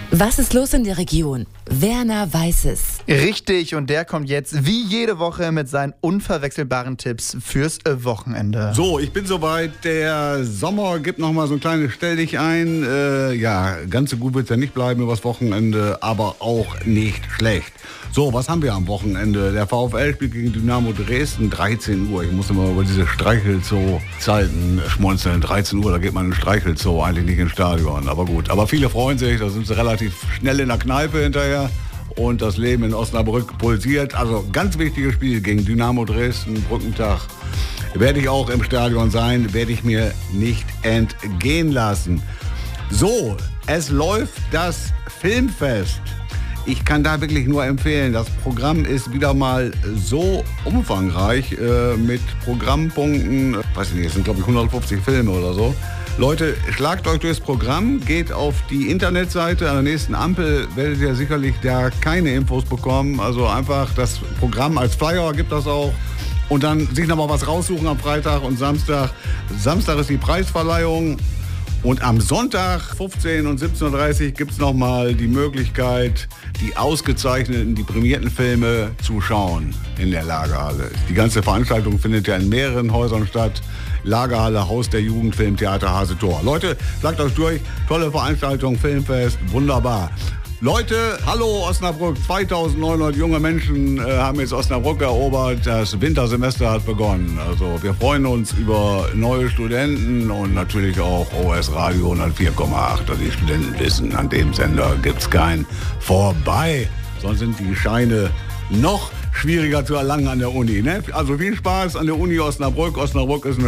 Was ist los in der Region? Werner weiß es. Richtig, und der kommt jetzt wie jede Woche mit seinen unverwechselbaren Tipps fürs Wochenende. So, ich bin soweit. Der Sommer gibt noch mal so ein kleines Stell dich ein. Ganz so gut wird es ja nicht bleiben übers Wochenende, aber auch nicht schlecht. So, was haben wir am Wochenende? Der VfL spielt gegen Dynamo Dresden, 13 Uhr. Ich muss immer über diese Streichelzoo-Zeiten schmunzeln. 13 Uhr, da geht man in den Streichelzoo, eigentlich nicht ins Stadion. Aber gut, aber viele freuen sich, da sind sie relativ schnell in der Kneipe hinterher. Und das Leben in Osnabrück pulsiert. Also ganz wichtiges Spiel gegen Dynamo Dresden, Brückentag. Werde ich auch im Stadion sein, werde ich mir nicht entgehen lassen. So, es läuft das Filmfest. Ich kann da wirklich nur empfehlen, das Programm ist wieder mal so umfangreich mit Programmpunkten. Weiß ich nicht, es sind glaube ich 150 Filme oder so. Leute, schlagt euch durchs Programm, geht auf die Internetseite. An der nächsten Ampel werdet ihr sicherlich da keine Infos bekommen. Also einfach das Programm als Flyer gibt das auch. Und dann sich noch mal was raussuchen am Freitag und Samstag. Samstag ist die Preisverleihung. Und am Sonntag 15 und 17.30 Uhr gibt es nochmal die Möglichkeit, die ausgezeichneten, die prämierten Filme zu schauen in der Lagerhalle. Die ganze Veranstaltung findet ja in mehreren Häusern statt. Lagerhalle, Haus der Jugend, Filmtheater Hasetor. Leute, sagt euch durch, tolle Veranstaltung, Filmfest, wunderbar. Leute, hallo Osnabrück, 2900 junge Menschen haben jetzt Osnabrück erobert, das Wintersemester hat begonnen. Also wir freuen uns über neue Studenten und natürlich auch OS Radio 104,8. Also die Studenten wissen, an dem Sender gibt's kein Vorbei, sonst sind die Scheine noch schwieriger zu erlangen an der Uni. Ne? Also viel Spaß an der Uni Osnabrück. Osnabrück ist eine